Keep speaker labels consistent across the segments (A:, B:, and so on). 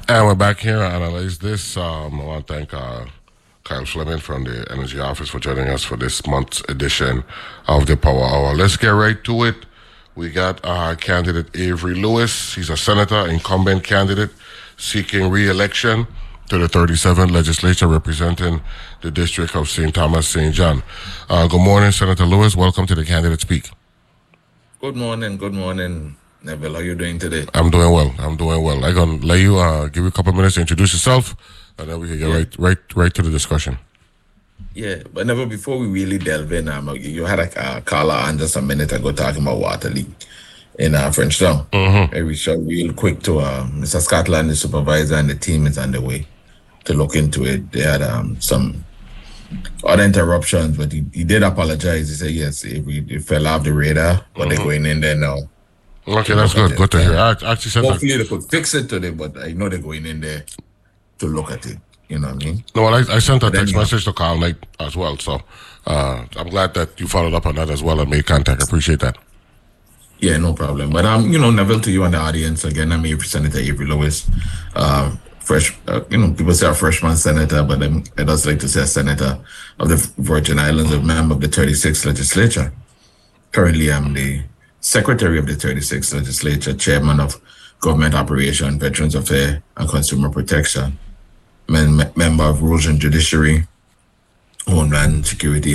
A: And we're back here to analyze this. I want to thank Kyle Fleming from the Energy Office for joining us for this month's edition of the Power Hour. Let's get right to it. We got candidate Avery Lewis. He's a senator, incumbent candidate, seeking re-election to the 37th legislature representing the district of St. Thomas, St. John. Good morning, Senator Lewis. Welcome to the Candidate Speak.
B: Good morning, Neville. How are you doing today?
A: I'm doing well. I'm going to let you give you a couple of minutes to introduce yourself, and then we can get right to the discussion.
B: Yeah, but Neville, before we really delve in, you had a caller on just a minute ago talking about water leak in Frenchtown. Maybe we should real quick to Mr. Scotland, the supervisor, and the team is on the way to look into it. They had some other interruptions, but he did apologize. He said, yes, it fell off the radar, but they're going in there now.
A: Okay, that's good. Good to hear. I actually said
B: hopefully they could fix it today, but I know they're going in there to look at it. You know what I mean?
A: No, well, I sent a text message to Carl Knight as well, so I'm glad that you followed up on that as well and made contact. I appreciate that.
B: Yeah, no problem. But Neville, to you and the audience, again, I'm Senator Avery Lewis. People say a freshman senator, but I just like to say a senator of the Virgin Islands, a member of the 36th legislature. Currently, I'm the secretary of the 36th legislature, chairman of Government Operation, Veterans Affairs, and Consumer Protection, member of Rules and Judiciary, Homeland Security,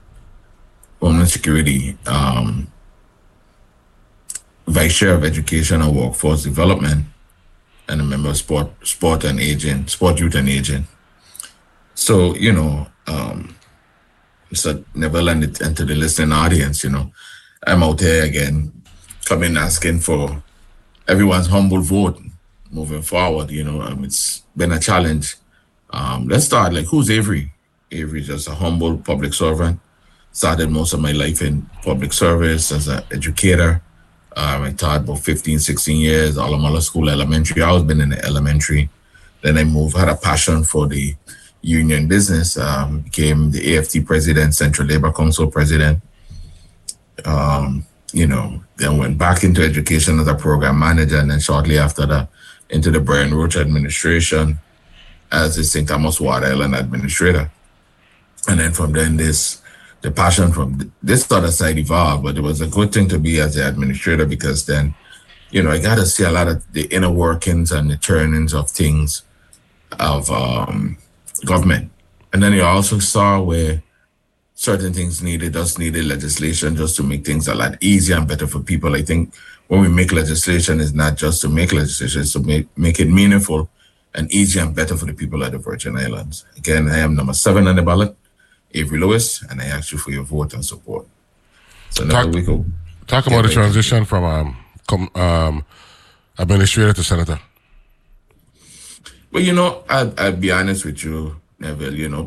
B: vice chair of Education and Workforce Development, and a member of Sport, Youth and Aging. So, Mr. Neville and to the listening audience, I'm out here again, coming asking for everyone's humble vote moving forward. It's been a challenge. Let's start. Who's Avery? Avery's just a humble public servant. Started most of my life in public service as an educator. I taught about 15, 16 years, Alamala School Elementary. I always been in the elementary. Then I had a passion for the union business, became the AFT president, Central Labor Council president. Then went back into education as a program manager, and then shortly after that, into the Brian Roach administration as the St. Thomas Water Island administrator. And then from then, the passion from this other side evolved, but it was a good thing to be as the administrator because then, I got to see a lot of the inner workings and the turnings of things of government. And then you also saw where certain things needed legislation just to make things a lot easier and better for people. I think when we make legislation, it's not just to make legislation, it's to make it meaningful and easier and better for the people of the Virgin Islands. Again, I am number 7 on the ballot, Avery Lewis, and I ask you for your vote and support. So now we go.
A: Talk about the transition from administrator to senator.
B: Well, I'll be honest with you, Neville,